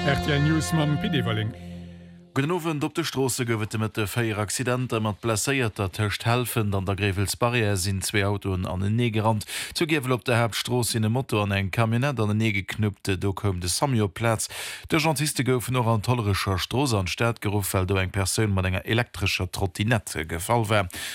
RTL News mam Pidewaling. Genowen op de Strosse gowet met de feier Accidente mat plaéiert dat hircht helfen, an der Grevelsbarriere sinn 2 Autoen an den Negerrand. Zu gewel op der Herbstroos in de Motto an eng Kabinett an den nege knüpte, do kom de Samioplatz. De Gentiste goufen noch an tollerecher Stroos an Staat gerufen, do eng Persoun mat enger elektrischer Trottinette gefall wär.